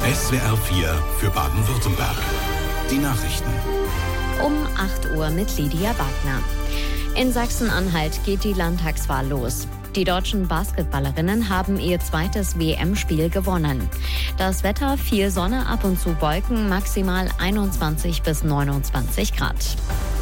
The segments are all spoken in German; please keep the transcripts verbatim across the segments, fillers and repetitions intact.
S W R vier für Baden-Württemberg. Die Nachrichten. Um acht Uhr mit Lydia Wagner. In Sachsen-Anhalt geht die Landtagswahl los. Die deutschen Basketballerinnen haben ihr zweites W M-Spiel gewonnen. Das Wetter: viel Sonne, ab und zu Wolken, maximal einundzwanzig bis neunundzwanzig Grad.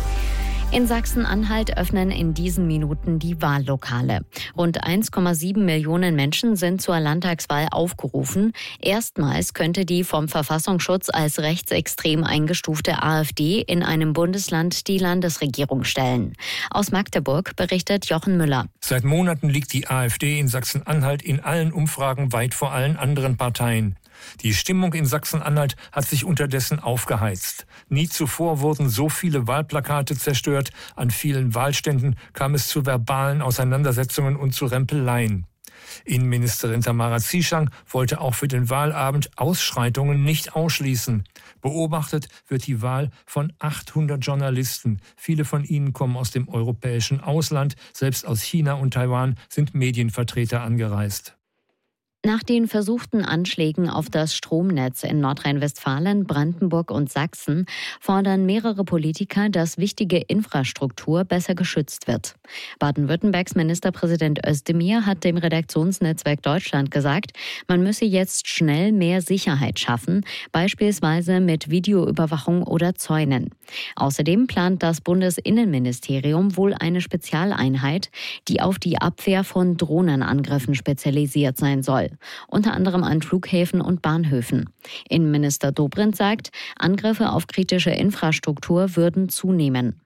In Sachsen-Anhalt öffnen in diesen Minuten die Wahllokale. Rund eins Komma sieben Millionen Menschen sind zur Landtagswahl aufgerufen. Erstmals könnte die vom Verfassungsschutz als rechtsextrem eingestufte AfD in einem Bundesland die Landesregierung stellen. Aus Magdeburg berichtet Jochen Müller. Seit Monaten liegt die AfD in Sachsen-Anhalt in allen Umfragen weit vor allen anderen Parteien. Die Stimmung in Sachsen-Anhalt hat sich unterdessen aufgeheizt. Nie zuvor wurden so viele Wahlplakate zerstört. An vielen Wahlständen kam es zu verbalen Auseinandersetzungen und zu Rempeleien. Innenministerin Tamara Zieschang wollte auch für den Wahlabend Ausschreitungen nicht ausschließen. Beobachtet wird die Wahl von achthundert Journalisten. Viele von ihnen kommen aus dem europäischen Ausland. Selbst aus China und Taiwan sind Medienvertreter angereist. Nach den versuchten Anschlägen auf das Stromnetz in Nordrhein-Westfalen, Brandenburg und Sachsen fordern mehrere Politiker, dass wichtige Infrastruktur besser geschützt wird. Baden-Württembergs Ministerpräsident Özdemir hat dem Redaktionsnetzwerk Deutschland gesagt, man müsse jetzt schnell mehr Sicherheit schaffen, beispielsweise mit Videoüberwachung oder Zäunen. Außerdem plant das Bundesinnenministerium wohl eine Spezialeinheit, die auf die Abwehr von Drohnenangriffen spezialisiert sein soll. Unter anderem an Flughäfen und Bahnhöfen. Innenminister Dobrindt sagt, Angriffe auf kritische Infrastruktur würden zunehmen.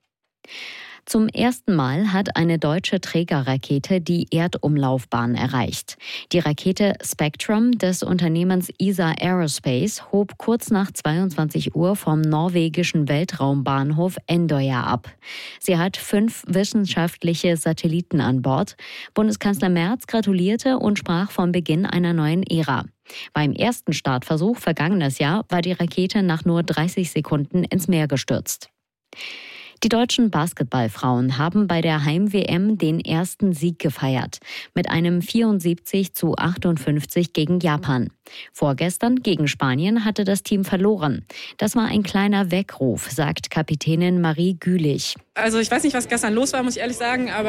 Zum ersten Mal hat eine deutsche Trägerrakete die Erdumlaufbahn erreicht. Die Rakete Spectrum des Unternehmens E S A Aerospace hob kurz nach zweiundzwanzig Uhr vom norwegischen Weltraumbahnhof Andøya ab. Sie hat fünf wissenschaftliche Satelliten an Bord. Bundeskanzler Merz gratulierte und sprach vom Beginn einer neuen Ära. Beim ersten Startversuch vergangenes Jahr war die Rakete nach nur dreißig Sekunden ins Meer gestürzt. Die deutschen Basketballfrauen haben bei der Heim-W M den ersten Sieg gefeiert, mit einem vierundsiebzig zu achtundfünfzig gegen Japan. Vorgestern gegen Spanien hatte das Team verloren. Das war ein kleiner Weckruf, sagt Kapitänin Marie Gülich. Also ich weiß nicht, was gestern los war, muss ich ehrlich sagen, aber